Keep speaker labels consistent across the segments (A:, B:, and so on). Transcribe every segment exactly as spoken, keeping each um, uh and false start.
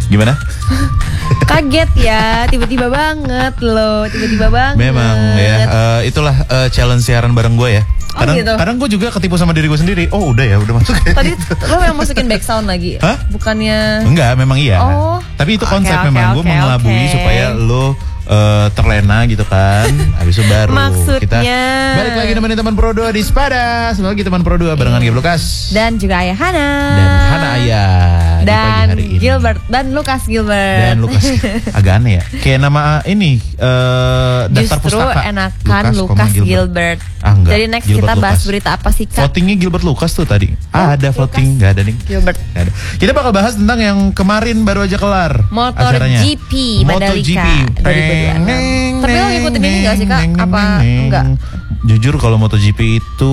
A: Gimana?
B: Kaget ya, tiba-tiba banget loh, tiba-tiba banget.
A: Memang ya, uh, itulah uh, challenge siaran bareng gue ya. Kadang,
B: oh gitu.
A: kadang gue juga ketipu sama diri gue sendiri. Oh udah ya, udah masuk.
B: Tadi lo yang masukin back sound lagi?
A: Hah?
B: Bukannya?
A: Enggak, memang iya.
B: Oh.
A: Tapi itu konsep
B: okay,
A: memang
B: okay,
A: gue
B: okay,
A: mengelabui
B: okay.
A: supaya lo uh, terlena gitu kan. Habis itu baru
B: Maksudnya
A: kita balik lagi nemenin teman Pro dua di Spada. Semoga kita teman Pro dua barengan Gabe Lukas
B: dan juga Ayah Hana.
A: Dan Hana Ayah
B: dan
A: di pagi hari ini.
B: Gilbert dan Lukas Gilbert.
A: Dan Lukas agak aneh ya. Kayak nama ini uh, daftar
B: Justru
A: pustaka.
B: enakan Lukas,
A: Lukas
B: Gilbert.
A: Gilbert. Ah, enggak.
B: Jadi next
A: Gilbert
B: kita
A: Lukas.
B: bahas berita apa sih Kak?
A: Votingnya Gilbert Lukas tuh tadi.
B: Oh,
A: ah, ada
B: Lukas.
A: voting, nggak ada nih.
B: Gilbert.
A: Gak ada. Kita bakal bahas tentang yang kemarin baru aja kelar.
B: MotoGP Mandalika dua ribu dua puluh enam. Tapi lo ngikutin ini gak sih Kak? Apa enggak?
A: Jujur kalau MotoGP itu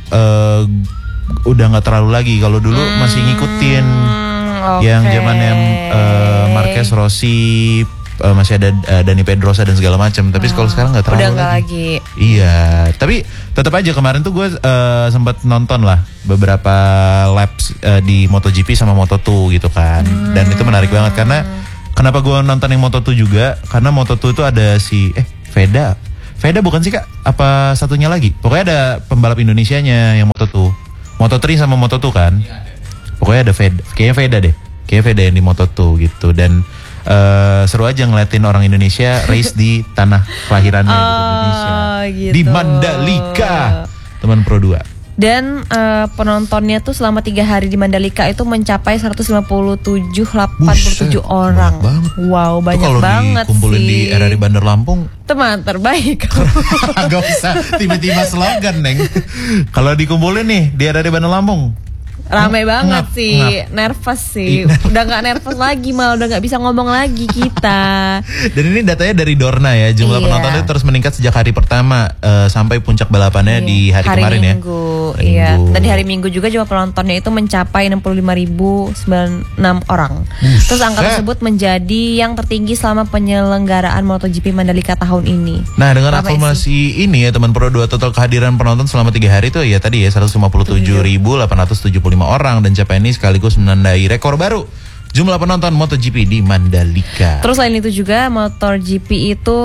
A: uh, udah nggak terlalu lagi. Kalau dulu hmm, masih ngikutin okay. yang zamannya uh, Marquez, Rossi, uh, masih ada uh, Dani Pedrosa dan segala macam. Tapi oh, kalau sekarang nggak terlalu
B: udah gak
A: lagi.
B: lagi.
A: Iya, tapi tetap aja kemarin tuh gue uh, sempat nonton lah beberapa laps uh, di MotoGP sama Moto dua gitu kan. Hmm. Dan itu menarik banget karena kenapa gue nonton yang Moto dua juga? Karena Moto dua itu ada si eh Veda. Veda bukan sih Kak? Apa satunya lagi? Pokoknya ada pembalap Indonesianya yang Moto dua. Moto tiga sama Moto dua kan? Pokoknya ada Veda. Kayaknya Veda deh. Kayaknya Veda yang di Moto dua gitu. Dan uh, seru aja ngeliatin orang Indonesia race di tanah kelahirannya
B: oh,
A: gitu, Indonesia.
B: Gitu.
A: Di Mandalika. Teman Pro dua.
B: Dan uh, penontonnya tuh selama tiga hari di Mandalika itu mencapai seratus lima puluh tujuh koma delapan puluh tujuh
A: Buset,
B: orang.
A: Banyak
B: wow, banyak
A: itu
B: banget sih.
A: Kalau dikumpulin di R R I Bandar Lampung,
B: teman terbaik.
A: Gak usah tiba-tiba slogan, Neng. Kalau dikumpulin nih di R R I Bandar Lampung,
B: rame banget
A: ngap,
B: sih,
A: ngap.
B: nervous sih. Udah gak nervous lagi, malah udah gak bisa ngomong lagi kita.
A: Dan ini datanya dari Dorna ya, jumlah
B: iya.
A: penontonnya terus meningkat sejak hari pertama uh, sampai puncak balapannya iya. di hari, hari kemarin
B: minggu, ya. Hari iya. Minggu. Dan di hari Minggu juga jumlah penontonnya itu mencapai enam puluh lima ribu sembilan puluh enam orang. Buset. Terus angka tersebut menjadi yang tertinggi selama penyelenggaraan MotoGP Mandalika tahun ini.
A: Nah dengan akumulasi ini ya teman Pro dua, total kehadiran penonton selama tiga hari itu ya tadi ya seratus lima puluh tujuh ribu delapan ratus tujuh puluh lima orang, dan capaian ini sekaligus menandai rekor baru jumlah penonton MotoGP di Mandalika.
B: Terus selain itu juga MotoGP itu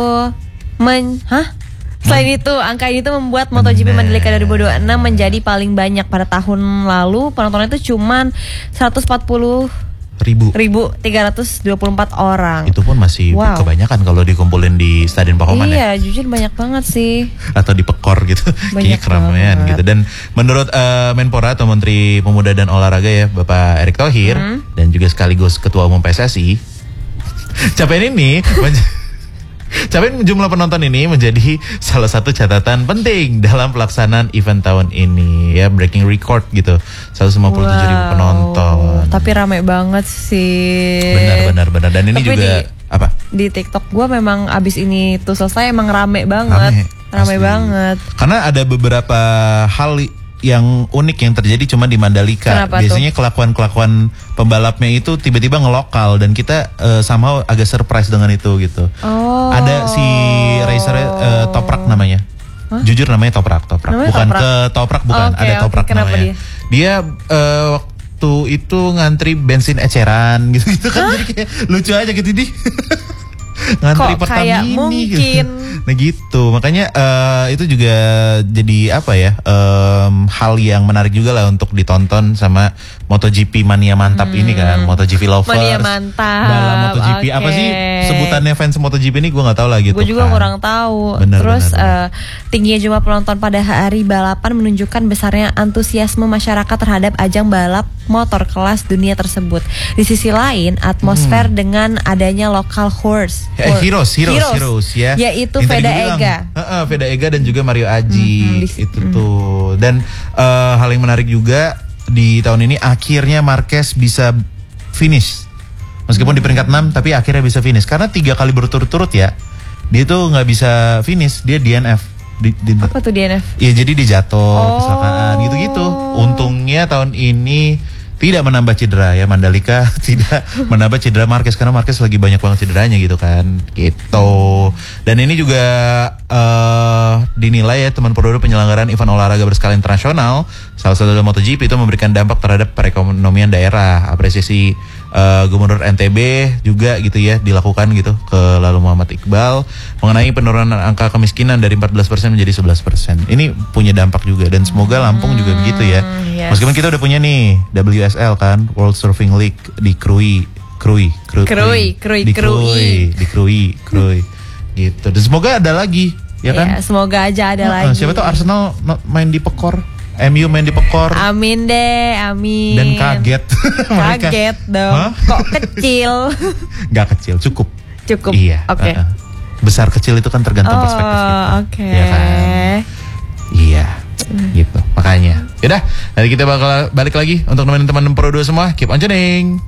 B: men hah? Selain itu angka ini tuh membuat MotoGP Mandalika dua ribu dua puluh enam menjadi paling banyak. Pada tahun lalu penontonnya itu cuman seratus empat puluh ribu tiga ratus dua puluh empat orang.
A: Itu pun masih wow. kebanyakan kalau dikumpulin di Stadion Pahoman
B: iya, ya. Iya, jujur banyak banget sih.
A: Atau di Pekor gitu. Kayaknya keramaian gitu. Dan menurut uh, Menpora atau Menteri Pemuda dan Olahraga ya, Bapak Erick Thohir hmm. dan juga sekaligus Ketua Umum P S S I, capaian ini capaian jumlah penonton ini menjadi salah satu catatan penting dalam pelaksanaan event tahun ini ya, breaking record gitu, seratus lima puluh tujuh ribu wow. penonton.
B: Tapi rame banget sih.
A: Benar benar benar. Dan ini tapi juga
B: di,
A: apa?
B: Di TikTok gue memang abis ini tuh selesai emang rame banget. Rame, rame banget.
A: Karena ada beberapa hal yang unik yang terjadi cuma di Mandalika.
B: Kenapa
A: biasanya
B: tuh?
A: kelakuan-kelakuan pembalapnya itu tiba-tiba ngelokal dan kita uh, somehow agak surprise dengan itu gitu.
B: Oh.
A: Ada si racer uh, Toprak namanya. Huh? Jujur namanya Toprak, Toprak.
B: Namanya
A: bukan
B: Toprak?
A: ke Toprak bukan,
B: okay,
A: ada Toprak
B: okay. Kenapa
A: namanya. Dia, dia uh, waktu itu ngantri bensin eceran gitu-gitu kan. Huh? Jadi kayak lucu aja gitu di. Ngantri
B: kok kayak mungkin
A: gitu. Nah gitu, makanya uh, itu juga jadi apa ya, um, hal yang menarik juga lah untuk ditonton sama MotoGP mania mantap hmm. ini kan, MotoGP lovers,
B: mania mantap,
A: balap MotoGP okay. Apa sih sebutannya fans MotoGP ini gue nggak tahu lah gitu.
B: Gue juga
A: kan.
B: kurang tahu.
A: Bener,
B: Terus
A: bener, bener. Uh,
B: tingginya jumlah penonton pada hari balapan menunjukkan besarnya antusiasme masyarakat terhadap ajang balap motor kelas dunia tersebut. Di sisi lain, atmosfer hmm. dengan adanya local horse,
A: eh, heroes, heroes, heroes, heroes ya,
B: yaitu Veda Ega,
A: uh, uh, Veda Ega dan juga Mario Aji, hmm, itu hmm. tuh. Dan uh, hal yang menarik juga di tahun ini akhirnya Marquez bisa finish, meskipun hmm. di peringkat enam, tapi akhirnya bisa finish karena tiga kali berturut-turut ya, dia tuh nggak bisa finish, dia D N F. Di, di,
B: Apa tuh D N F?
A: Iya jadi dia jatuh,
B: oh.
A: kecelakaan gitu-gitu. Untungnya tahun ini tidak menambah cedera ya, Mandalika tidak menambah cedera Marquez karena Marquez lagi banyak banget cederanya gitu kan, gitu. Dan ini juga uh, dinilai ya teman Pro dua penyelenggaraan event olahraga berskala internasional, salah satu dari MotoGP itu memberikan dampak terhadap perekonomian daerah. Apresiasi uh, Gubernur N T B juga gitu ya dilakukan gitu ke Lalu Muhammad Iqbal mengenai penurunan angka kemiskinan dari empat belas persen menjadi sebelas persen. Ini punya dampak juga dan semoga Lampung juga begitu ya.
B: Yes.
A: Meskipun kita udah punya nih W S L kan, World Surfing League di Krui, Krui, Krui,
B: Krui, Krui,
A: di
B: Krui.
A: Krui, di Krui, Krui. Gitu. Dan semoga ada lagi, ya kan?
B: Ya, semoga aja ada
A: Nah,
B: lagi.
A: siapa tahu Arsenal no- main di Pekor, M U main di Pekor.
B: Amin deh, amin.
A: Dan kaget. Mereka.
B: Kaget dong.
A: Hah?
B: Kok kecil?
A: Gak kecil, cukup.
B: Cukup.
A: Iya.
B: Oke.
A: uh-uh. Besar kecil itu kan tergantung
B: Oh,
A: perspektif kita.
B: oke.
A: Iya kan? Iya. Gitu. Makanya. Yaudah, nanti kita bakal balik lagi untuk nemenin teman Pro dua semua. Keep on tuning.